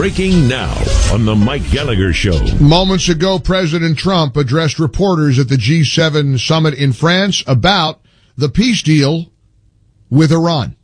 Breaking now on the Mike Gallagher Show. Moments ago, President Trump addressed reporters at the G7 summit in France about the peace deal with Iran.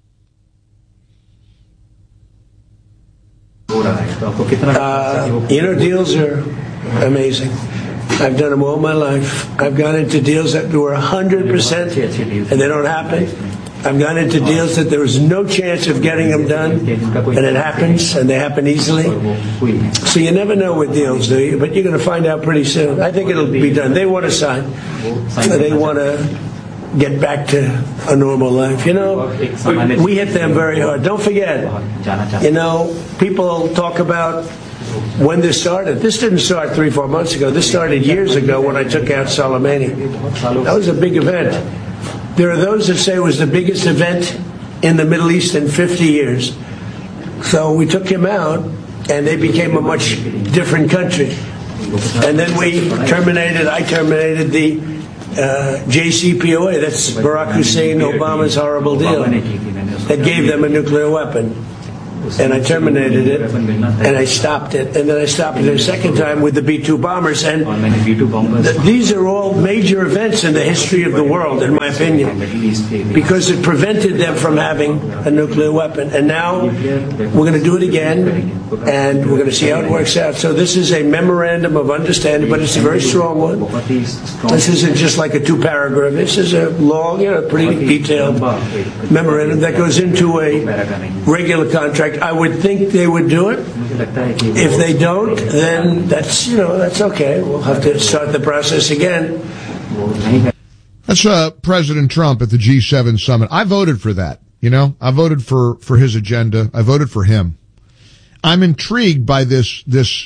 Deals are amazing. I've done them all my life. I've gone into deals that were 100% and they don't happen. I've gone into deals that there was no chance of getting them done, and it happens, and they happen easily. So you never know with deals, do you? But you're going to find out pretty soon. I think it'll be done. They want to sign. They want to get back to a normal life. We hit them very hard. Don't forget, people talk about when this started. This didn't start 3-4 months ago. This started years ago when I took out Soleimani. That was a big event. There are those that say it was the biggest event in the Middle East in 50 years. So we took him out, and they became a much different country. And then I terminated the JCPOA, that's Barack Hussein Obama's horrible deal, that gave them a nuclear weapon. And I terminated it, and I stopped it. And then I stopped it a second time with the B-2 bombers. And these are all major events in the history of the world, in my opinion, because it prevented them from having a nuclear weapon. And now we're going to do it again, and we're going to see how it works out. So this is a memorandum of understanding, but it's a very strong one. This isn't just like a 2-paragraph. This is a long, pretty detailed memorandum that goes into a regular contract. I would think they would do it. If they don't, then that's okay. We'll have to start the process again. That's President Trump at the G7 summit. I voted for that. I voted for his agenda. I voted for him. I'm intrigued by this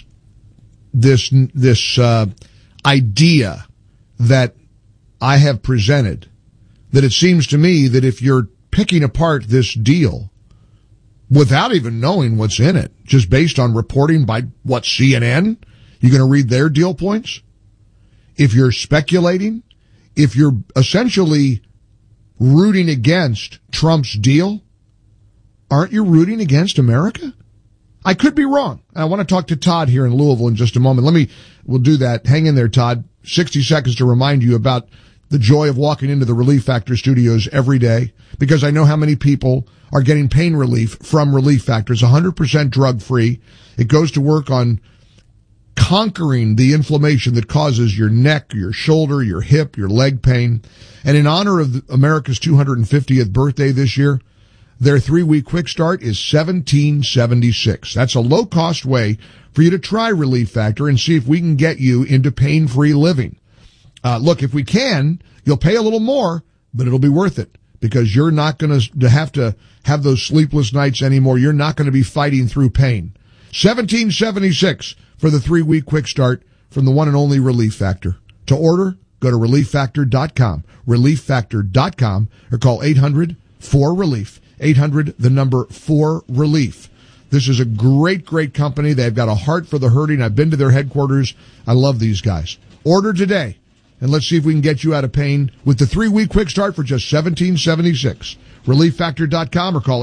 idea that I have presented, that it seems to me that if you're picking apart this deal without even knowing what's in it, just based on reporting by CNN, you're going to read their deal points? If you're speculating, if you're essentially rooting against Trump's deal, aren't you rooting against America? I could be wrong. I want to talk to Todd here in Louisville in just a moment. We'll do that. Hang in there, Todd. 60 seconds to remind you about the joy of walking into the Relief Factor studios every day, because I know how many people are getting pain relief from Relief Factor. It's 100% drug-free. It goes to work on conquering the inflammation that causes your neck, your shoulder, your hip, your leg pain. And in honor of America's 250th birthday this year, their 3-week quick start is $17.76. That's a low-cost way for you to try Relief Factor and see if we can get you into pain-free living. Look, if we can, you'll pay a little more, but it'll be worth it, because you're not going to have those sleepless nights anymore. You're not going to be fighting through pain. $17.76 for the 3-week quick start from the one and only Relief Factor. To order, go to ReliefFactor.com, ReliefFactor.com, or call 800-4RELIEF, 800-4RELIEF. This is a great, great company. They've got a heart for the hurting. I've been to their headquarters. I love these guys. Order today, and let's see if we can get you out of pain with the 3-week quick start for just $17.76. ReliefFactor.com, or call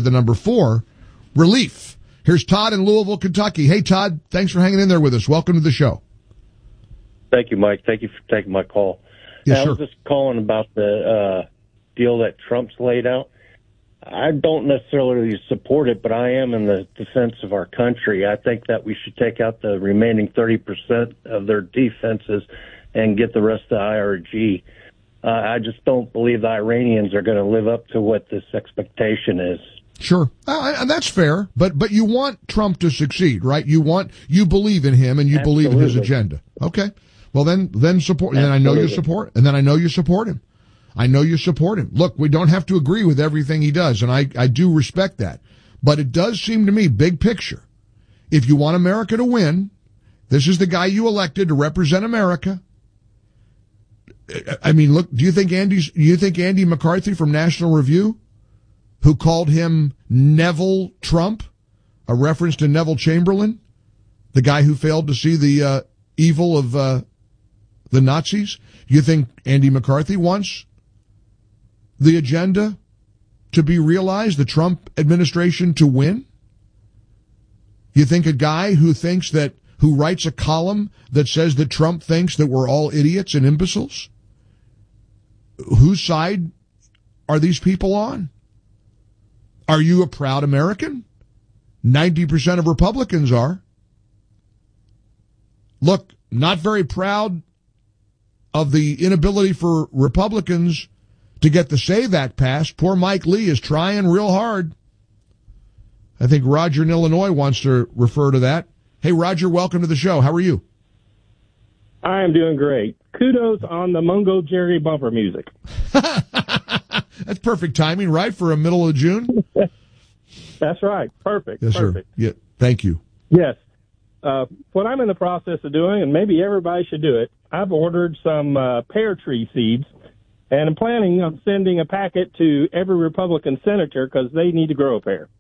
800-4RELIEF. Here's Todd in Louisville, Kentucky. Hey, Todd, thanks for hanging in there with us. Welcome to the show. Thank you, Mike. Thank you for taking my call. Yes, I sir. was just calling about the deal that Trump's laid out. I don't necessarily support it, but I am in the defense of our country. I think that we should take out the remaining 30% of their defenses and get the rest of the IRG. I just don't believe the Iranians are going to live up to what this expectation is. Sure. And that's fair, but you want Trump to succeed, right? You believe in him and you Absolutely. believe in his agenda. Okay. Well, then support, and then I know you support, and then I know you support him. I know you support him. Look, we don't have to agree with everything he does, and I do respect that. But it does seem to me, big picture, if you want America to win, this is the guy you elected to represent America. I mean, look, do you think Andy McCarthy from National Review, who called him Neville Trump, a reference to Neville Chamberlain, the guy who failed to see the evil of the Nazis, you think Andy McCarthy wants the agenda to be realized, the Trump administration to win? You think a guy who writes a column that says that Trump thinks that we're all idiots and imbeciles? Whose side are these people on? Are you a proud American? 90% of Republicans are. Look, not very proud of the inability for Republicans to get the SAVE Act passed. Poor Mike Lee is trying real hard. I think Roger in Illinois wants to refer to that. Hey, Roger, welcome to the show. How are you? I am doing great. Kudos on the Mungo Jerry bumper music. That's perfect timing, right, for a middle of June? That's right. Perfect. Yes, Perfect. sir. Yeah, thank you. Yes. What I'm in the process of doing, and maybe everybody should do it, I've ordered some pear tree seeds, and I'm planning on sending a packet to every Republican senator because they need to grow a pear.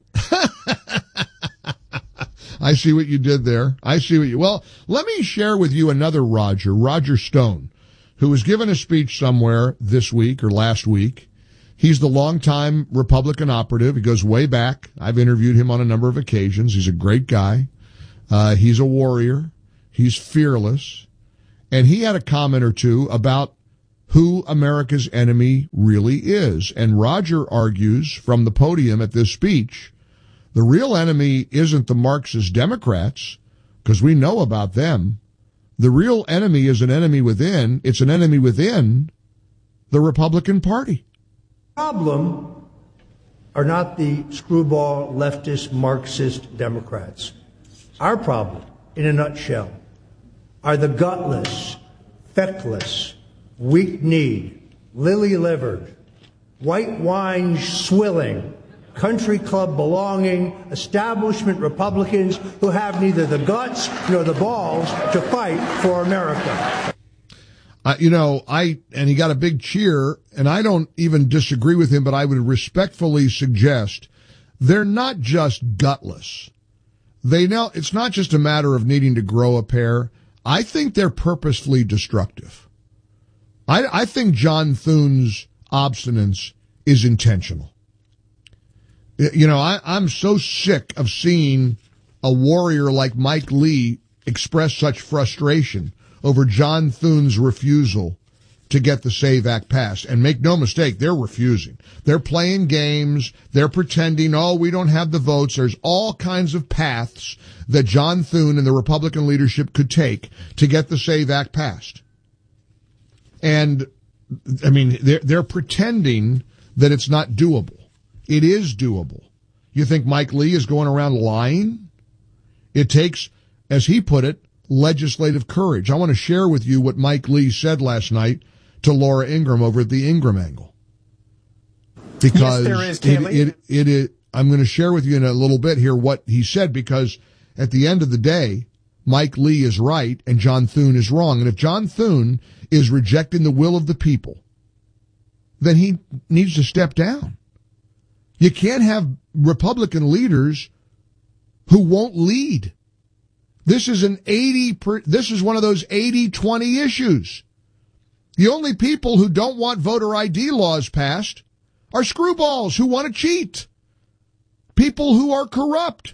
I see what you did there. Well, let me share with you another Roger Stone, who was given a speech somewhere this week or last week. He's the longtime Republican operative. He goes way back. I've interviewed him on a number of occasions. He's a great guy. He's a warrior. He's fearless. And he had a comment or two about who America's enemy really is. And Roger argues from the podium at this speech, the real enemy isn't the Marxist Democrats, because we know about them. The real enemy is an enemy within. It's an enemy within the Republican Party. Problem are not the screwball leftist Marxist Democrats. Our problem, in a nutshell, are the gutless, feckless, weak-kneed, lily-livered, white wine swilling, country club belonging establishment Republicans who have neither the guts nor the balls to fight for America. And he got a big cheer, and I don't even disagree with him, but I would respectfully suggest they're not just gutless. They know it's not just a matter of needing to grow a pair. I think they're purposefully destructive. I think John Thune's obstinance is intentional. I'm so sick of seeing a warrior like Mike Lee express such frustration over John Thune's refusal to get the SAVE Act passed. And make no mistake, they're refusing. They're playing games. They're pretending, we don't have the votes. There's all kinds of paths that John Thune and the Republican leadership could take to get the SAVE Act passed. And, they're pretending that it's not doable. It is doable. You think Mike Lee is going around lying? It takes, as he put it, legislative courage. I want to share with you what Mike Lee said last night to Laura Ingraham over at the Ingraham Angle. Because yes, there is, I'm going to share with you in a little bit here what he said, because at the end of the day, Mike Lee is right and John Thune is wrong. And if John Thune is rejecting the will of the people, then he needs to step down. You can't have Republican leaders who won't lead. This is this is one of those 80-20 issues. The only people who don't want voter ID laws passed are screwballs who want to cheat. People who are corrupt.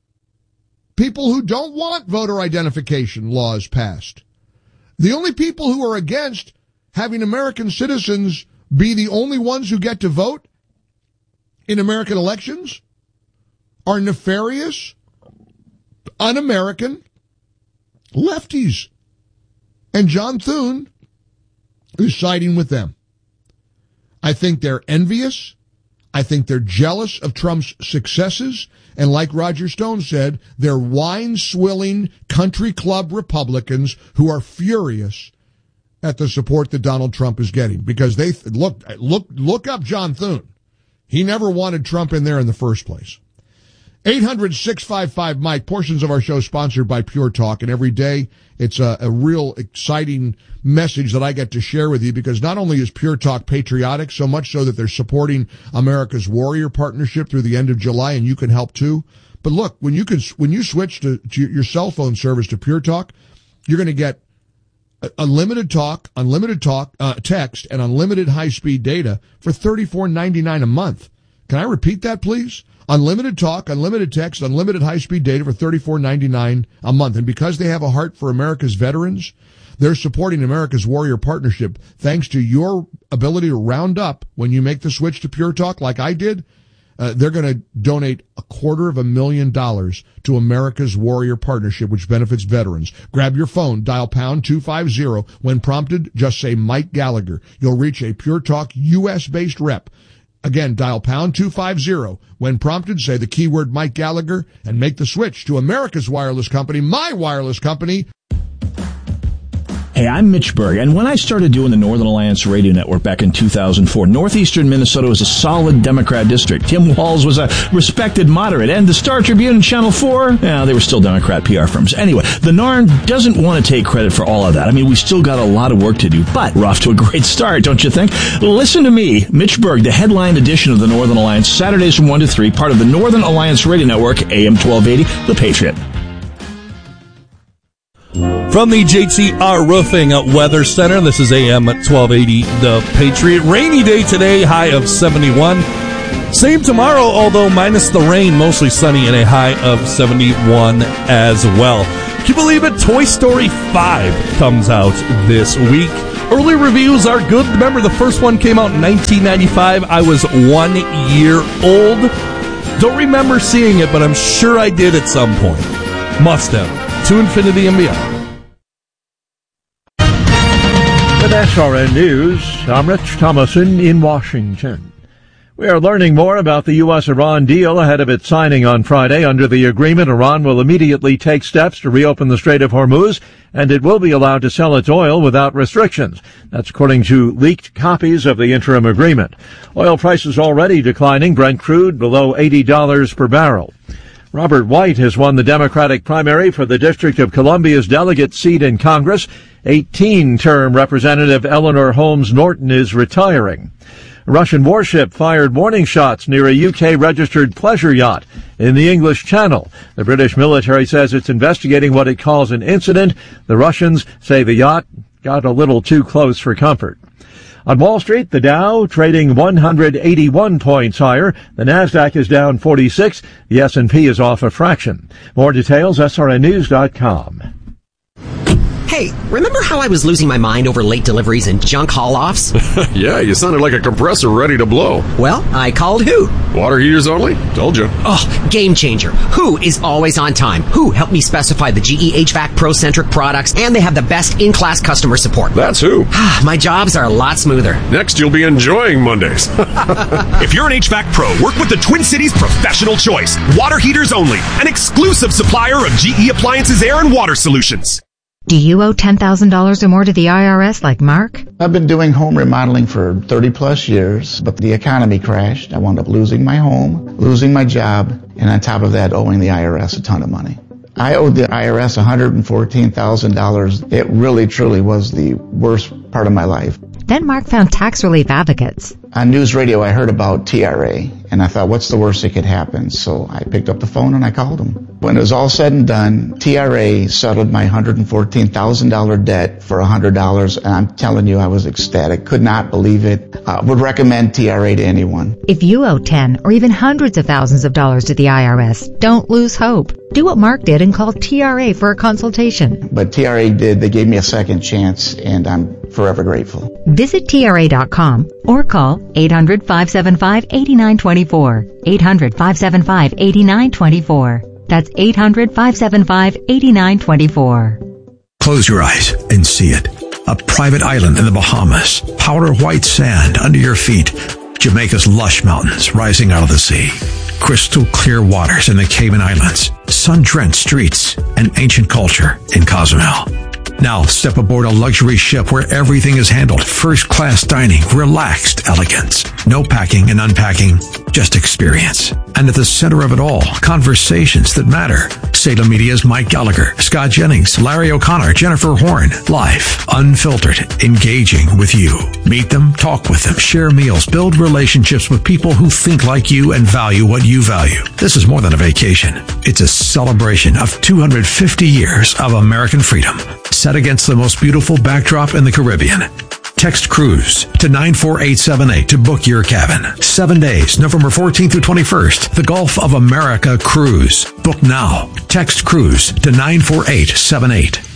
People who don't want voter identification laws passed. The only people who are against having American citizens be the only ones who get to vote in American elections are nefarious, un-American lefties. And John Thune is siding with them. I think they're envious. I think they're jealous of Trump's successes. And like Roger Stone said, they're wine-swilling country club Republicans who are furious at the support that Donald Trump is getting. Because they look up John Thune. He never wanted Trump in there in the first place. 800-655-MIKE. Portions of our show sponsored by Pure Talk. And every day it's a real exciting message that I get to share with you, because not only is Pure Talk patriotic, so much so that they're supporting America's Warrior Partnership through the end of July, and you can help too. But look, when you switch to your cell phone service to Pure Talk, you're going to get unlimited talk, text, and unlimited high-speed data for $34.99 a month. Can I repeat that, please? Unlimited talk, unlimited text, unlimited high-speed data for $34.99 a month. And because they have a heart for America's veterans, they're supporting America's Warrior Partnership. Thanks to your ability to round up when you make the switch to Pure Talk like I did, they're going to donate $250,000 to America's Warrior Partnership, which benefits veterans. Grab your phone, dial pound 250. When prompted, just say Mike Gallagher. You'll reach a Pure Talk U.S.-based rep. Again, dial pound 250. When prompted, say the keyword Mike Gallagher and make the switch to America's wireless company, my wireless company. Hey, I'm Mitch Berg, and when I started doing the Northern Alliance Radio Network back in 2004, northeastern Minnesota was a solid Democrat district. Tim Walz was a respected moderate, and the Star Tribune and Channel 4, they were still Democrat PR firms. Anyway, the NARN doesn't want to take credit for all of that. I mean, we still got a lot of work to do, but we're off to a great start, don't you think? Listen to me, Mitch Berg, the headline edition of the Northern Alliance, Saturdays from 1 to 3, part of the Northern Alliance Radio Network, AM 1280, The Patriot. From the JTR Roofing Weather Center, this is AM 1280, The Patriot. Rainy day today, high of 71. Same tomorrow, although minus the rain, mostly sunny and a high of 71 as well. Can you believe it? Toy Story 5 comes out this week. Early reviews are good. Remember, the first one came out in 1995. I was 1 year old. Don't remember seeing it, but I'm sure I did at some point. Must have. To infinity and beyond. With SRN News, I'm Rich Thomason in Washington. We are learning more about the U.S.-Iran deal ahead of its signing on Friday. Under the agreement, Iran will immediately take steps to reopen the Strait of Hormuz, and it will be allowed to sell its oil without restrictions. That's according to leaked copies of the interim agreement. Oil prices already declining, Brent crude below $80 per barrel. Robert White has won the Democratic primary for the District of Columbia's delegate seat in Congress. 18-term Representative Eleanor Holmes Norton is retiring. A Russian warship fired warning shots near a UK-registered pleasure yacht in the English Channel. The British military says it's investigating what it calls an incident. The Russians say the yacht got a little too close for comfort. On Wall Street, the Dow trading 181 points higher. The Nasdaq is down 46. The S&P is off a fraction. More details, srnnews.com. Hey, remember how I was losing my mind over late deliveries and junk haul-offs? Yeah, you sounded like a compressor ready to blow. Well, I called Who. Water heaters only? Told you. Oh, game changer. Who is always on time. Who helped me specify the GE HVAC Pro-centric products, and they have the best in-class customer support. That's Who. My jobs are a lot smoother. Next, you'll be enjoying Mondays. If you're an HVAC pro, work with the Twin Cities Professional Choice. Water heaters only. An exclusive supplier of GE Appliances Air and Water Solutions. Do you owe $10,000 or more to the IRS like Mark? I've been doing home remodeling for 30 plus years, but the economy crashed. I wound up losing my home, losing my job, and on top of that, owing the IRS a ton of money. I owed the IRS $114,000. It really, truly was the worst part of my life. Then Mark found tax relief advocates. On news radio, I heard about TRA, and I thought, what's the worst that could happen? So I picked up the phone and I called them. When it was all said and done, TRA settled my $114,000 debt for $100, and I'm telling you, I was ecstatic. Could not believe it. Would recommend TRA to anyone. If you owe 10 or even hundreds of thousands of dollars to the IRS, don't lose hope. Do what Mark did and call TRA for a consultation. But TRA did. They gave me a second chance, and I'm forever grateful. Visit TRA.com or call 800-575-8924. 800-575-8924. That's 800-575-8924. Close your eyes and see it. A private island in the Bahamas. Powder white sand under your feet. Jamaica's lush mountains rising out of the sea. Crystal clear waters in the Cayman Islands. Sun-drenched streets and ancient culture in Cozumel. Now step aboard a luxury ship where everything is handled. First-class dining, relaxed elegance. No packing and unpacking, just experience. And at the center of it all, conversations that matter. Salem Media's Mike Gallagher, Scott Jennings, Larry O'Connor, Jennifer Horn. Live, unfiltered, engaging with you. Meet them, talk with them, share meals, build relationships with people who think like you and value what you value. This is more than a vacation. It's a celebration of 250 years of American freedom, set against the most beautiful backdrop in the Caribbean. Text Cruise to 94878 to book your cabin. 7 days, November 14th through 21st. The Gulf of America Cruise. Book now. Text Cruise to 94878.